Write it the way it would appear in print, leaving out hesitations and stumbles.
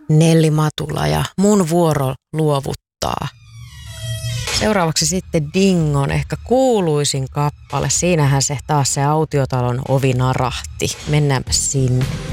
Nelli Matula ja Mun vuoro luovuttaa. Seuraavaksi sitten Dingon ehkä kuuluisin kappale. Siinähän se taas se autiotalon ovi narahti. Mennäänpä sinne.